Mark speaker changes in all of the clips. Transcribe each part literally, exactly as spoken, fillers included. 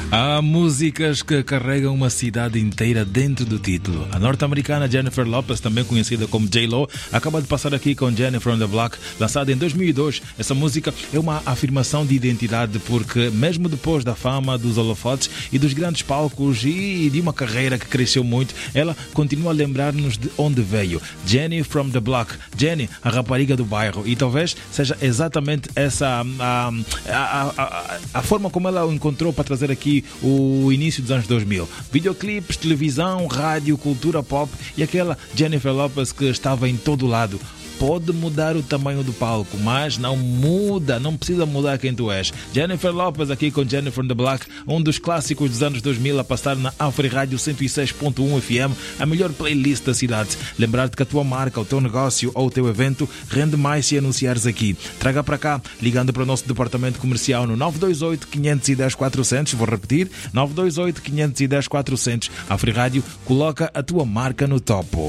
Speaker 1: Há músicas que carregam uma cidade inteira dentro do título. A norte-americana Jennifer Lopez, também conhecida como J-Lo, acaba de passar aqui com Jennifer on the Block, lançada em dois mil e dois. Essa música é uma afirmação de identidade porque, mesmo depois da fama, dos holofotes e dos grandes palcos e de uma carreira que cresceu muito, ela continua a lembrar-nos de onde veio. Jenny from the Block, Jenny, a rapariga do bairro. E talvez seja exatamente essa a, a, a, a forma como ela o encontrou para trazer aqui o início dos anos dois mil. Videoclipes, televisão, rádio, cultura pop e aquela Jennifer Lopez que estava em todo lado. Pode mudar o tamanho do palco, mas não muda, não precisa mudar quem tu és. Jennifer Lopez aqui com Jennifer on the Block, um dos clássicos dos anos dois mil a passar na Afri Rádio cento e seis ponto um F M, a melhor playlist da cidade. Lembrar-te que a tua marca, o teu negócio ou o teu evento rende mais se anunciares aqui. Traga para cá, ligando para o nosso departamento comercial no nove dois oito, cinco um zero, quatro zero zero, vou repetir, nove dois oito, cinco um zero, quatro zero zero. Afri Rádio, coloca a tua marca no topo.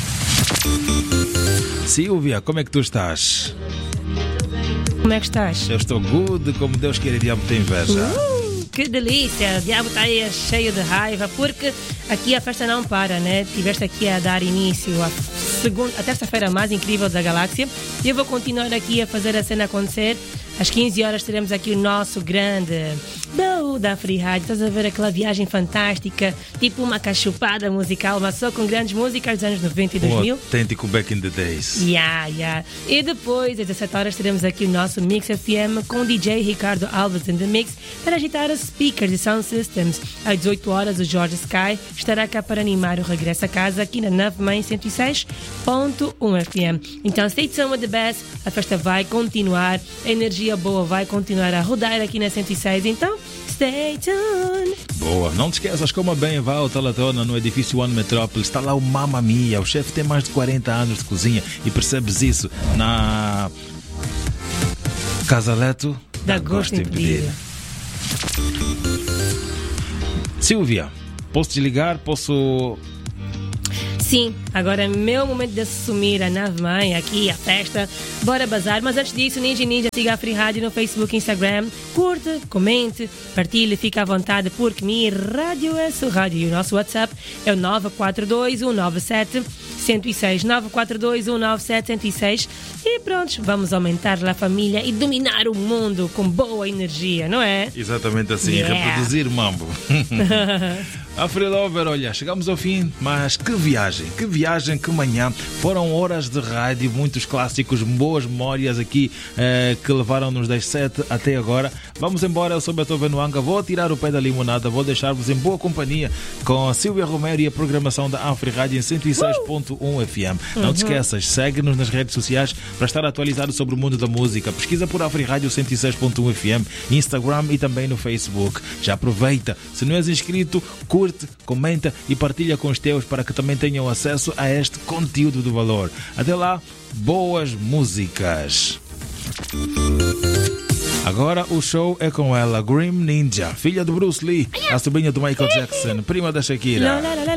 Speaker 1: Silvia, como é que tu estás?
Speaker 2: Como é que estás?
Speaker 1: Eu estou good, como Deus quer e diabo tem inveja.
Speaker 2: Uh, que delícia! O diabo está aí cheio de raiva, porque aqui a festa não para, né? Tiveste aqui a dar início à segunda, a terça-feira mais incrível da galáxia. E eu vou continuar aqui a fazer a cena acontecer. Às quinze horas teremos aqui o nosso grande Baú da Free Rádio. Estás a ver aquela viagem fantástica, tipo uma cachupada musical, mas só com grandes músicas dos anos noventa e dois mil.
Speaker 1: Autêntico back in the days.
Speaker 2: Yeah, yeah. E depois, às dezessete horas, teremos aqui o nosso Mix F M com o D J Ricardo Alves in the Mix para agitar os speakers e sound systems. Às dezoito horas, o Jorge Sky estará cá para animar o regresso a casa aqui na Nove Mãe cento e seis ponto um F M. Então, stay tuned with the best. A festa vai continuar. A energia boa vai continuar a rodar aqui na cento e seis, então stay tuned.
Speaker 1: Boa, não te esqueças, coma bem, vá ao Talatona no edifício One Metrópole, está lá o Mamma Mia, o chefe tem mais de quarenta anos de cozinha e percebes isso na Casaleto
Speaker 2: da Gosto em Pedir.
Speaker 1: Silvia, posso desligar? Posso...
Speaker 2: Sim, agora é meu momento de assumir a Nave Mãe, aqui, a festa. Bora bazar, mas antes disso, Ninja Ninja, siga a Free Rádio no Facebook e Instagram. Curte, comente, partilhe, fique à vontade, porque minha rádio é sua rádio. E o nosso WhatsApp é o nove quatro dois, um nove sete, um zero seis, nove quatro dois, um nove sete, um zero seis. E pronto, vamos aumentar a família e dominar o mundo com boa energia, não é?
Speaker 1: Exatamente assim,
Speaker 2: Yeah.
Speaker 1: reproduzir mambo. A Free Lover, olha, chegamos ao fim, mas que viagem, que viagem, que manhã. Foram horas de rádio, muitos clássicos, boas memórias aqui eh, que levaram-nos das sete até agora. Vamos embora, eu sou Beethoven Wanga, vou tirar o pé da limonada, vou deixar-vos em boa companhia com a Silvia Romero e a programação da Afri Rádio em cento e seis ponto um F M. Não te esqueças, segue-nos nas redes sociais para estar atualizado sobre o mundo da música. Pesquisa por Afri Rádio cento e seis ponto um F M, Instagram e também no Facebook. Já aproveita, se não és inscrito, curte, comenta e partilha com os teus para que também tenham acesso a este conteúdo de valor. Até lá, boas músicas. Agora o show é com ela, Grim Ninja, filha do Bruce Lee, a sobrinha do Michael Jackson, prima da Shakira.